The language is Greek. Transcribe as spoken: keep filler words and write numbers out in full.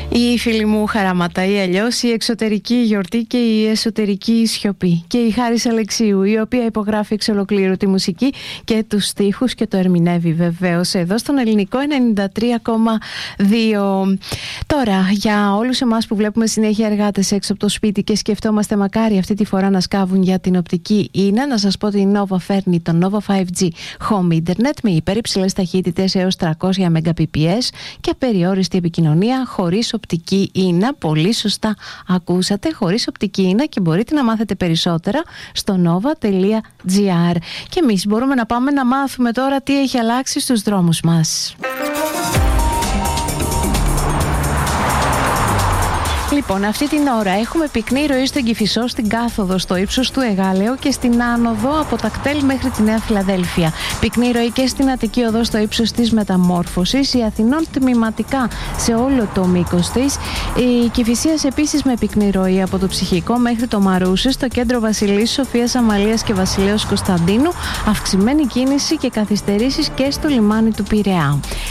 Η φίλη μου χαράματα ή αλλιώς η εξωτερική γιορτή και η εσωτερική σιωπή. Και η Χάρης Αλεξίου, η οποία υπογράφει εξ ολοκλήρου τη μουσική και τους στίχους και το ερμηνεύει βεβαίως εδώ στον Ελληνικό ενενήντα τρία κόμμα δύο. Τώρα, για όλους εμάς που βλέπουμε συνέχεια εργάτες έξω από το σπίτι και σκεφτόμαστε μακάρι αυτή τη φορά να σκάβουν για την οπτική ίνα, να σας πω ότι η Nova φέρνει το Nova φάιβ τζι Home Internet με υπερυψηλές ταχύτητες έως τριακόσια Mbps και απεριόριστη επικοινωνία χωρίς οπτική ίνα. Πολύ σωστά ακούσατε, χωρίς οπτική ίνα, και μπορείτε να μάθετε περισσότερα στο nova τελεία gr. Και εμείς μπορούμε να πάμε να μάθουμε τώρα τι έχει αλλάξει στους δρόμους μας. Λοιπόν, αυτή την ώρα έχουμε πυκνή ροή στον Κηφισό, στην κάθοδο στο ύψος του Εγάλεου και στην άνοδο από τα κτέλ μέχρι τη Νέα Φιλαδέλφια. Πυκνή ροή και στην Αττική οδό στο ύψος της Μεταμόρφωσης. Η Αθηνών τμηματικά σε όλο το μήκος της. Η Κηφισίας επίσης με πυκνή ροή από το Ψυχικό μέχρι το Μαρούσι, στο κέντρο Βασιλής Σοφίας Αμαλίας και Βασιλέως Κωνσταντίνου. Αυξημένη κίνηση και καθυστερήσεις και στο λιμάνι του Πειραιά.